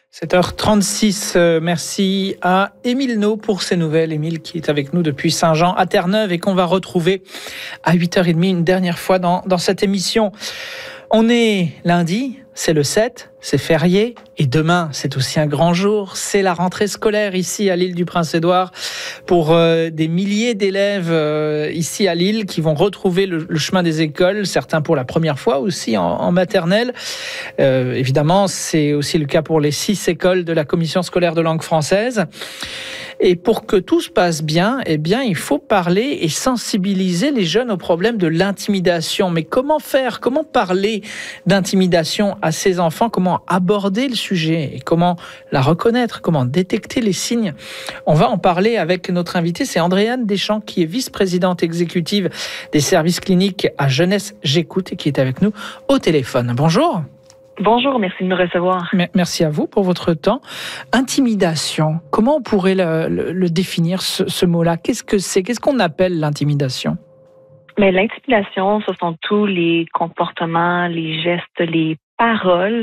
7h36, merci à Émile No pour ces nouvelles. Émile qui est avec nous depuis Saint-Jean à Terre-Neuve et qu'on va retrouver à 8h30 une dernière fois dans cette émission. On est lundi, c'est le 7, c'est férié et demain c'est aussi un grand jour. C'est la rentrée scolaire ici à l'île du Prince-Édouard pour des milliers d'élèves ici à l'île qui vont retrouver le chemin des écoles, certains pour la première fois aussi en maternelle. Évidemment, c'est aussi le cas pour les 6 écoles de la commission scolaire de langue française. Et pour que tout se passe bien, il faut parler et sensibiliser les jeunes au problème de l'intimidation. Mais comment faire? Comment parler d'intimidation à ces enfants? Comment aborder le sujet? Et comment la reconnaître? Comment détecter les signes? On va en parler avec notre invitée, c'est Andréane Deschamps, qui est vice-présidente exécutive des services cliniques à Jeunesse J'écoute et qui est avec nous au téléphone. Bonjour. Bonjour, merci de me recevoir. Merci à vous pour votre temps. Intimidation, comment on pourrait le définir, ce mot-là? Qu'est-ce que c'est? Qu'est-ce qu'on appelle l'intimidation? Mais l'intimidation, ce sont tous les comportements, les gestes, les paroles,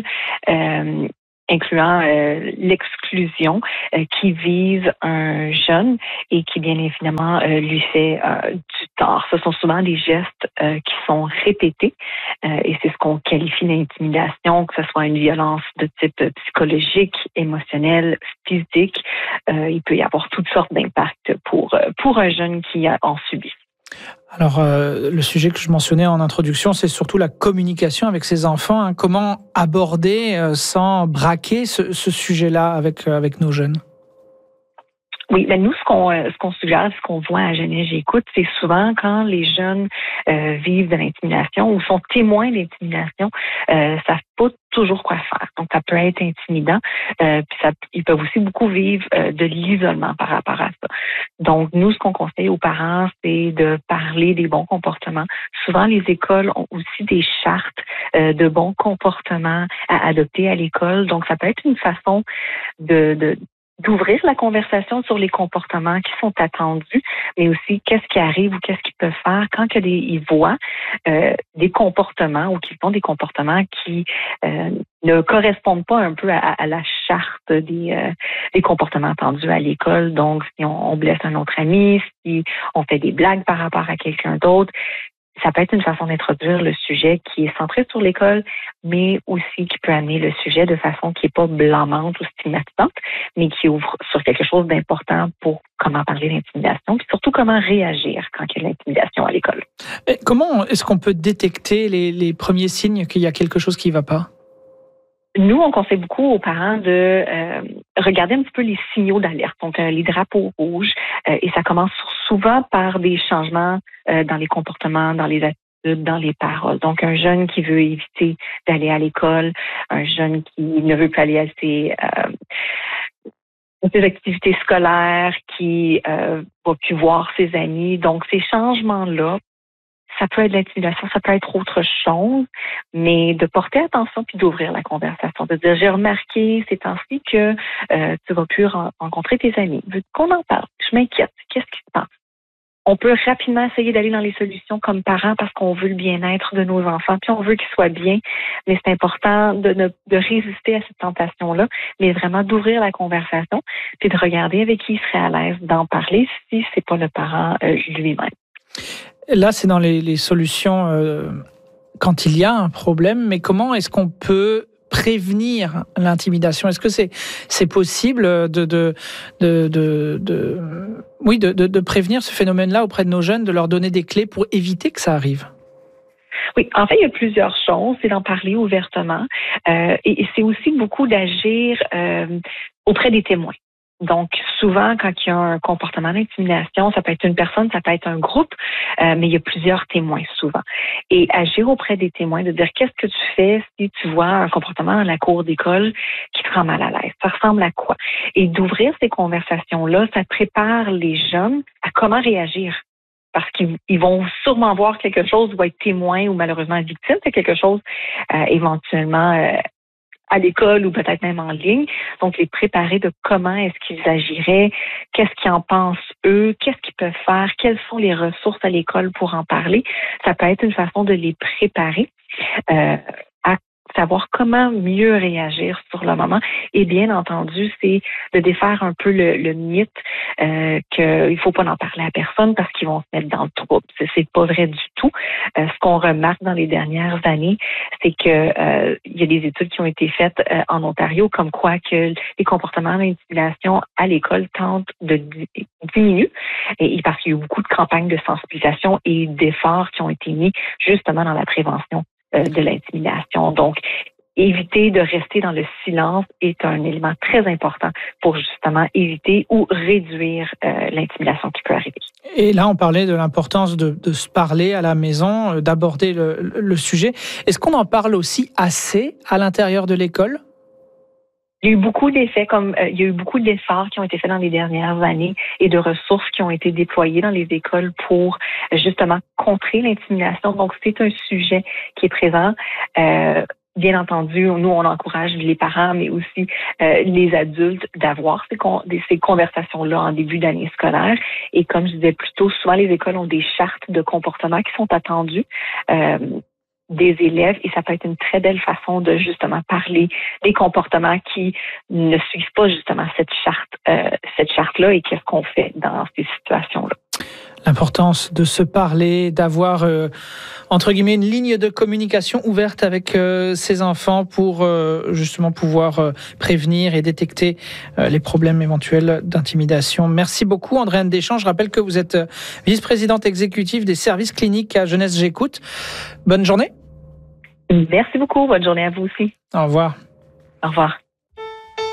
incluant l'exclusion, qui visent un jeune et qui, bien évidemment, lui fait du tort. Ce sont souvent des gestes qui sont répétés et c'est ce qu'on qualifie d'intimidation, que ce soit une violence de type psychologique, émotionnel, physique. Il peut y avoir toutes sortes d'impacts pour un jeune qui en subit. Alors, le sujet que je mentionnais en introduction, c'est surtout la communication avec ses enfants. Comment aborder sans braquer ce sujet-là avec nos jeunes? Oui, mais nous, ce qu'on suggère, ce qu'on voit à Jeunesse J'écoute, c'est souvent quand les jeunes vivent de l'intimidation ou sont témoins d'intimidation, savent pas toujours quoi faire. Donc, ça peut être intimidant. Puis ils peuvent aussi beaucoup vivre de l'isolement par rapport à ça. Donc, nous, ce qu'on conseille aux parents, c'est de parler des bons comportements. Souvent, les écoles ont aussi des chartes de bons comportements à adopter à l'école. Donc, ça peut être une façon d'ouvrir la conversation sur les comportements qui sont attendus, mais aussi qu'est-ce qui arrive ou qu'est-ce qu'ils peuvent faire quand ils voient des comportements ou qu'ils font des comportements qui ne correspondent pas un peu à la charte des comportements attendus à l'école. Donc, si on blesse un autre ami, si on fait des blagues par rapport à quelqu'un d'autre, ça peut être une façon d'introduire le sujet qui est centré sur l'école, mais aussi qui peut amener le sujet de façon qui n'est pas blâmante ou stigmatisante, mais qui ouvre sur quelque chose d'important pour comment parler d'intimidation, puis surtout comment réagir quand il y a de l'intimidation à l'école. Et comment est-ce qu'on peut détecter les premiers signes qu'il y a quelque chose qui ne va pas? Nous, on conseille beaucoup aux parents de regarder un petit peu les signaux d'alerte, donc les drapeaux rouges, et ça commence souvent par des changements dans les comportements, dans les attitudes, dans les paroles. Donc, un jeune qui veut éviter d'aller à l'école, un jeune qui ne veut plus aller à ses activités scolaires, qui va plus voir ses amis. Donc, ces changements-là, ça peut être de l'intimidation, ça peut être autre chose, mais de porter attention puis d'ouvrir la conversation, de dire, j'ai remarqué ces temps-ci que tu vas plus rencontrer tes amis. Veux-tu qu'on en parle? Je m'inquiète. Qu'est-ce qui se passe? On peut rapidement essayer d'aller dans les solutions comme parents parce qu'on veut le bien-être de nos enfants, puis on veut qu'ils soient bien, mais c'est important de résister à cette tentation-là, mais vraiment d'ouvrir la conversation puis de regarder avec qui il serait à l'aise d'en parler si c'est pas le parent lui-même. Là, c'est dans les solutions quand il y a un problème, mais comment est-ce qu'on peut prévenir l'intimidation? Est-ce que c'est possible de prévenir ce phénomène-là auprès de nos jeunes, de leur donner des clés pour éviter que ça arrive? Oui, en fait, il y a plusieurs choses. C'est d'en parler ouvertement et c'est aussi beaucoup d'agir auprès des témoins. Donc, souvent, quand il y a un comportement d'intimidation, ça peut être une personne, ça peut être un groupe, mais il y a plusieurs témoins souvent. Et agir auprès des témoins, de dire qu'est-ce que tu fais si tu vois un comportement dans la cour d'école qui te rend mal à l'aise. Ça ressemble à quoi? Et d'ouvrir ces conversations-là, ça prépare les jeunes à comment réagir. Parce qu'ils vont sûrement voir quelque chose, ou être témoins ou malheureusement victimes de quelque chose éventuellement à l'école ou peut-être même en ligne. Donc, les préparer de comment est-ce qu'ils agiraient, qu'est-ce qu'ils en pensent eux, qu'est-ce qu'ils peuvent faire, quelles sont les ressources à l'école pour en parler. Ça peut être une façon de les préparer à savoir comment mieux réagir sur le moment. Et bien entendu, c'est de défaire un peu le mythe qu'il faut pas en parler à personne parce qu'ils vont se mettre dans le trouble. C'est pas vrai du tout. Ce qu'on remarque dans les dernières années, c'est que il y a des études qui ont été faites en Ontario comme quoi que les comportements d'intimidation à l'école tentent de diminuer. Et parce qu'il y a eu beaucoup de campagnes de sensibilisation et d'efforts qui ont été mis justement dans la prévention de l'intimidation. Donc, éviter de rester dans le silence est un élément très important pour justement éviter ou réduire l'intimidation qui peut arriver. Et là, on parlait de l'importance de se parler à la maison, d'aborder le sujet. Est-ce qu'on en parle aussi assez à l'intérieur de l'école? Il y a eu beaucoup d'effets, il y a eu beaucoup d'efforts qui ont été faits dans les dernières années et de ressources qui ont été déployées dans les écoles pour justement contrer l'intimidation. Donc, c'est un sujet qui est présent. Bien entendu, nous, on encourage les parents, mais aussi les adultes d'avoir ces conversations-là en début d'année scolaire. Et comme je disais plus tôt, souvent les écoles ont des chartes de comportement qui sont attendues des élèves et ça peut être une très belle façon de justement parler des comportements qui ne suivent pas justement cette charte-là et qu'est-ce qu'on fait dans ces situations-là. L'importance de se parler, d'avoir, entre guillemets, une ligne de communication ouverte avec ses enfants pour justement pouvoir prévenir et détecter les problèmes éventuels d'intimidation. Merci beaucoup, Andréane Deschamps. Je rappelle que vous êtes vice-présidente exécutive des services cliniques à Jeunesse J'écoute. Bonne journée. Merci beaucoup. Bonne journée à vous aussi. Au revoir. Au revoir.